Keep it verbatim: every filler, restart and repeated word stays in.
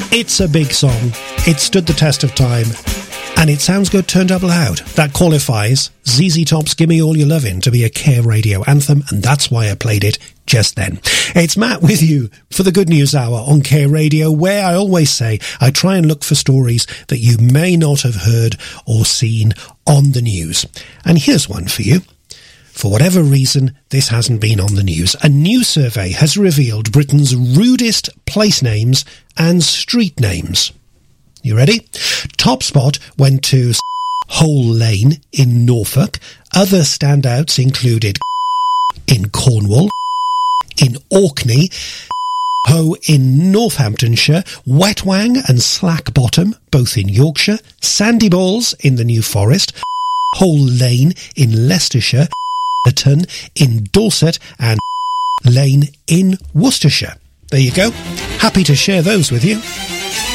It's a big song. It stood the test of time. And it sounds good turned up loud. That qualifies Z Z Top's Gimme All Your Lovin' to be a Care Radio anthem, and that's why I played it just then. It's Matt with you for the Good News Hour on Care Radio, where I always say I try and look for stories that you may not have heard or seen on the news. And here's one for you. For whatever reason, this hasn't been on the news. A new survey has revealed Britain's rudest place names and street names. You ready? Top spot went to Hole Lane in Norfolk. Other standouts included in Cornwall, in Orkney, Ho in Northamptonshire, Wetwang and Slack Bottom, both in Yorkshire, Sandy Balls in the New Forest, Hole Lane in Leicestershire, Atton in Dorset, and Lane in Worcestershire. There you go. Happy to share those with you.